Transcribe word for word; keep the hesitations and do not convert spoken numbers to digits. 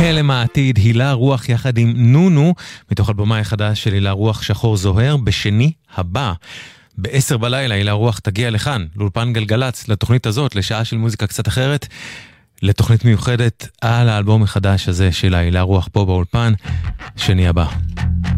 הלם העתיד, הילה רוח יחד עם נונו, מתוך אלבומה החדש של הילה רוח שחור זוהר, בשני הבא. בעשר בלילה הילה רוח תגיע לכאן, לאולפן גלגלץ, לתוכנית הזאת, לשעה של מוזיקה קצת אחרת, לתוכנית מיוחדת על האלבום החדש הזה של הילה רוח פה באולפן, שני הבא.